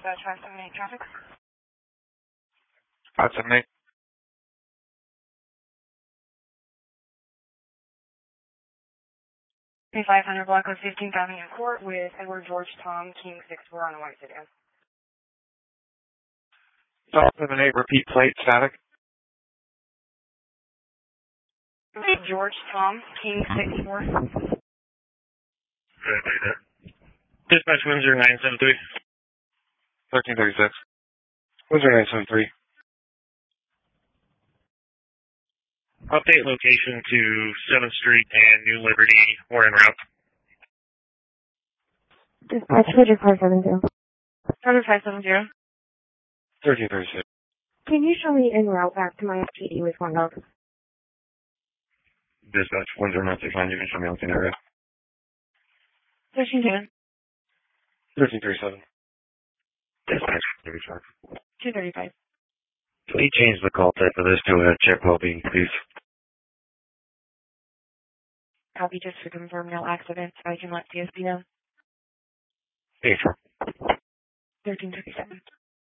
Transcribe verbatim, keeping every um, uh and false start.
Dispatch five seven eight traffic. five seven eight. five hundred block of fifteenth Avenue Court with Edward George Tom King six four on a white sedan. five seven eight, repeat plate, static. George Tom King six four. Dispatch one zero nine seven three. thirteen thirty-six. one zero nine seven three. Update location to seventh Street and New Liberty. We're en route. Dispatch Roger five seven zero. Roger five seven zero. thirteen thirty-six. Can you show me en route back to my F P D with one dog? Dispatch one zero nine six nine, you can show me on the area. thirteen ten. thirteen thirty-seven. Dispatch thirty-five. two thirty-five. Please change the call type of this to a check well-being, please. Copy, just to confirm no accidents. I can let C S P know. Hey, sir. thirteen thirty-seven.